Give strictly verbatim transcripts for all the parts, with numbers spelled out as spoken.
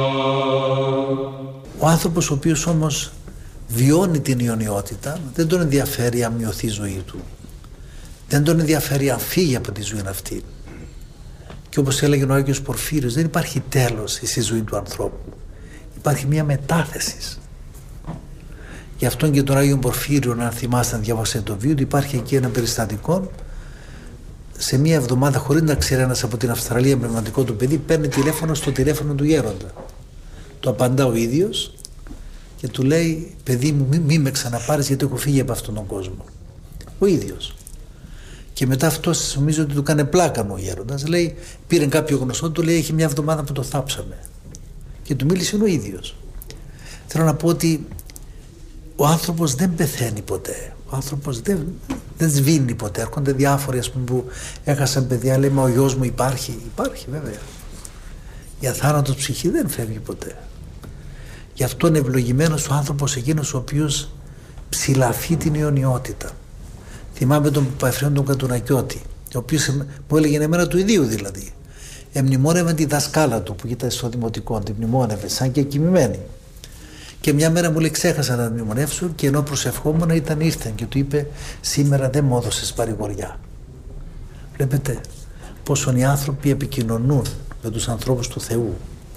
Ο άνθρωπος ο οποίος όμως βιώνει την ιονιότητα, δεν τον ενδιαφέρει αν μειωθεί η ζωή του. Δεν τον ενδιαφέρει αν φύγει από τη ζωή αυτή. Και όπως έλεγε ο Άγιος Πορφύριος, δεν υπάρχει τέλος στη ζωή του ανθρώπου. Υπάρχει μια μετάθεση. Γι' αυτό και τον Άγιο Πορφύριο, αν θυμάστε να διαβάσετε το βίντεο, υπάρχει εκεί ένα περιστατικό. Σε μία εβδομάδα, χωρίς να ξέρει ένας από την Αυστραλία πνευματικό του παιδί, παίρνει τηλέφωνο στο τηλέφωνο του γέροντα. Το απαντά ο ίδιος και του λέει: παιδί μου, μη, μη με ξαναπάρεις, γιατί έχω φύγει από αυτόν τον κόσμο. Ο ίδιος. Και μετά αυτός, νομίζω ότι του κάνει πλάκα ο γέροντας. Λέει: πήρε κάποιο γνωστό του, λέει: έχει μια εβδομάδα που το θάψαμε. Και του μίλησε ο ίδιος. Θέλω να πω ότι ο άνθρωπος δεν πεθαίνει ποτέ. Ο άνθρωπος δεν, δεν σβήνει ποτέ. Έρχονται διάφοροι, ας πούμε, που έχασαν παιδιά, λέει: μα ο γιος μου υπάρχει. Υπάρχει, βέβαια. Η αθάνατος ψυχή δεν φεύγει ποτέ. Γι' αυτό είναι ευλογημένος ο άνθρωπος εκείνος ο οποίος ψηλαφεί την αιωνιότητα. Θυμάμαι τον Παπαεφραίον τον Κατουνακιώτη, ο οποίος μου έλεγε εμένα του ιδίου δηλαδή. Εμνημόνευε τη δασκάλα του που ήταν στο δημοτικό, την μνημόνευε σαν και κοιμημένη. Και μια μέρα μου λέει: ξέχασα να μνημονεύσω, και ενώ προσευχόμουν ήταν ήρθαν και του είπε: σήμερα δεν μου έδωσες παρηγοριά. Βλέπετε πόσο οι άνθρωποι επικοινωνούν με τους ανθρώπους του Θεού.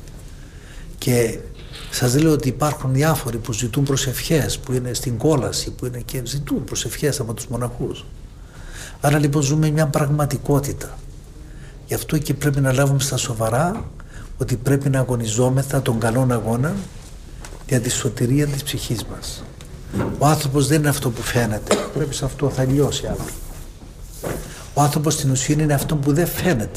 Και σας λέω ότι υπάρχουν διάφοροι που ζητούν προσευχές, που είναι στην κόλαση, που είναι και ζητούν προσευχές από τους μοναχούς. Άρα λοιπόν ζούμε μια πραγματικότητα. Γι' αυτό και πρέπει να λάβουμε στα σοβαρά ότι πρέπει να αγωνιζόμεθα τον καλόν αγώνα για τη σωτηρία της ψυχής μας. Ο άνθρωπος δεν είναι αυτό που φαίνεται. Πρέπει σε αυτό θα λιώσει αύριο. Ο άνθρωπος στην ουσία είναι αυτό που δεν φαίνεται.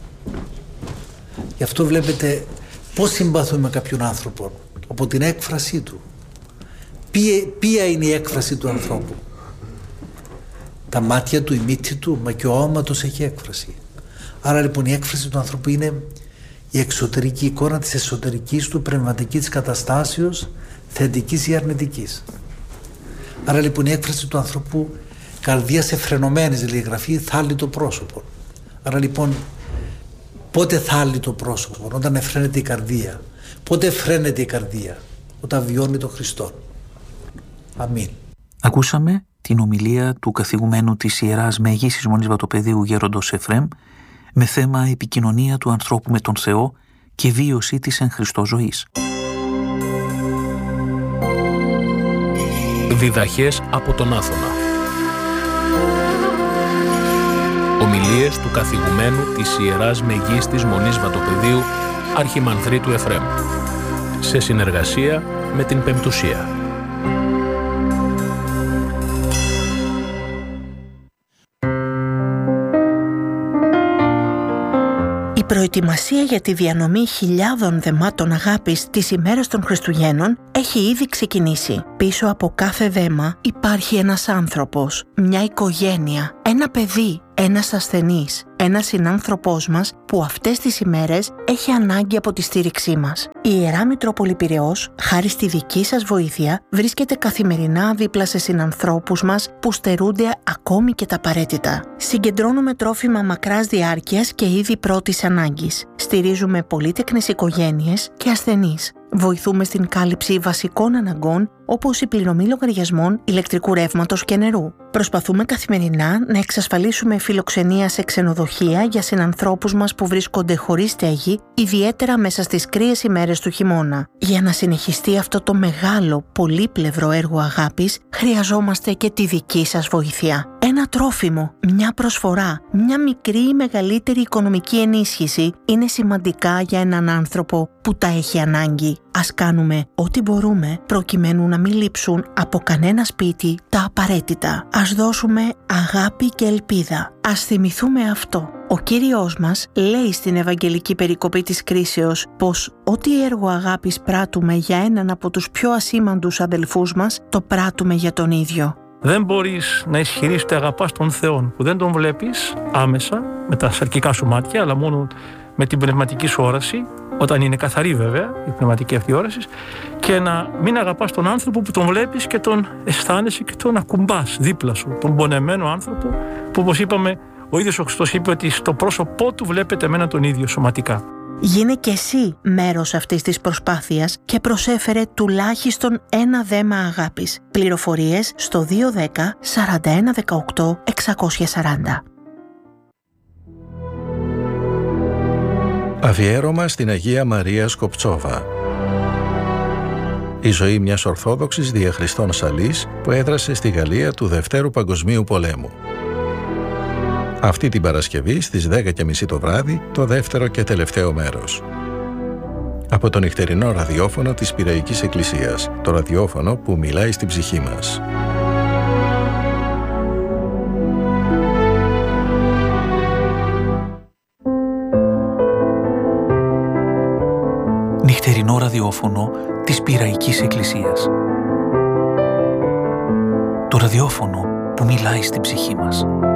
Γι' αυτό βλέπετε πώς συμπαθούμε κάποιον άνθρωπο. Από την έκφρασή του. Ποια, ποια είναι η έκφραση του ανθρώπου? Τα μάτια του, η μύτη του, μα και ο όματος έχει έκφραση. Άρα λοιπόν η έκφραση του ανθρώπου είναι η εξωτερική εικόνα της εσωτερικής του πνευματικής καταστάσεως, θετικής ή αρνητικής. Άρα λοιπόν η έκφραση του ανθρώπου, καρδίας εφρενωμένης, λέει η Γραφή, θάλει το πρόσωπο. Άρα λοιπόν πότε θάλει το πρόσωπο? Όταν εφραίνεται η καρδία. Πότε εφραίνεται η καρδία? Όταν βιώνει τον Χριστό. Αμήν. Ακούσαμε την ομιλία του καθηγουμένου της Ιεράς Μεγίσης Μονής Βατοπεδίου γέροντος Εφραίμ με θέμα επικοινωνία του ανθρώπου με τον Θεό και βίωση της εν Χριστώ ζωής. Διδαχές από τον Άθωνα. Ομιλίες του καθηγουμένου της Ιεράς Μεγίστης Μονής Βατοπεδίου Αρχιμανδρίτου Εφραίμ, σε συνεργασία με την Πεμπτουσία. Η προετοιμασία για τη διανομή χιλιάδων δεμάτων αγάπης τις ημέρες των Χριστουγέννων έχει ήδη ξεκινήσει. Πίσω από κάθε δέμα υπάρχει ένας άνθρωπος, μια οικογένεια, ένα παιδί, ένας ασθενής, ένας συνάνθρωπός μας που αυτές τις ημέρες έχει ανάγκη από τη στήριξή μας. Η Ιερά Μητρόπολη Πειραιώς, χάρη στη δική σας βοήθεια, βρίσκεται καθημερινά δίπλα σε συνανθρώπους μας που στερούνται ακόμη και τα απαραίτητα. Συγκεντρώνουμε τρόφιμα μακράς διάρκειας και είδη πρώτης ανάγκης. Στηρίζουμε πολύτεκνες οικογένειες και ασθενείς. Βοηθούμε στην κάλυψη βασικών αναγκών όπως η πληρωμή λογαριασμών ηλεκτρικού ρεύματος και νερού. Προσπαθούμε καθημερινά να εξασφαλίσουμε φιλοξενία σε ξενοδοχεία για συνανθρώπους μας που βρίσκονται χωρίς στέγη, ιδιαίτερα μέσα στις κρύες ημέρες του χειμώνα. Για να συνεχιστεί αυτό το μεγάλο, πολύπλευρο έργο αγάπης, χρειαζόμαστε και τη δική σας βοήθεια. Ένα τρόφιμο, μια προσφορά, μια μικρή ή μεγαλύτερη οικονομική ενίσχυση είναι σημαντικά για έναν άνθρωπο που τα έχει ανάγκη. Ας κάνουμε ό,τι μπορούμε προκειμένου να μην λείψουν από κανένα σπίτι τα απαραίτητα. Ας δώσουμε αγάπη και ελπίδα. Ας θυμηθούμε αυτό. Ο Κύριος μας λέει στην Ευαγγελική περικοπή της κρίσεως πως ό,τι έργο αγάπης πράττουμε για έναν από τους πιο ασήμαντους αδελφούς μας, το πράττουμε για τον ίδιο. Δεν μπορείς να ισχυρείς ότι αγαπάς τον Θεό που δεν τον βλέπεις άμεσα με τα σαρκικά σου μάτια, αλλά μόνο με την πνευματική σου όραση, όταν είναι καθαρή βέβαια η πνευματική αυτή όραση, και να μην αγαπάς τον άνθρωπο που τον βλέπεις και τον αισθάνεσαι και τον ακουμπάς δίπλα σου, τον πονεμένο άνθρωπο που, όπως είπαμε, ο ίδιος ο Χριστός είπε ότι στο πρόσωπό του βλέπετε εμένα τον ίδιο σωματικά. Γίνε και εσύ μέρος αυτής της προσπάθειας και προσέφερε τουλάχιστον ένα δέμα αγάπης. Πληροφορίες στο δύο ένα μηδέν σαράντα ένα δεκαοκτώ εξακόσια σαράντα. Αφιέρωμα στην Αγία Μαρία Σκοπτσόβα. Η ζωή μιας Ορθόδοξης διαχριστών Σαλής που έδρασε στη Γαλλία του Δευτέρου Παγκοσμίου Πολέμου. Αυτή την Παρασκευή στις δέκα και μισή το βράδυ, το δεύτερο και τελευταίο μέρος. Από το νυχτερινό ραδιόφωνο της Πειραϊκής Εκκλησίας, το ραδιόφωνο που μιλάει στην ψυχή μας. Νυχτερινό ραδιόφωνο της Πειραϊκής Εκκλησίας. Το ραδιόφωνο που μιλάει στην ψυχή μας.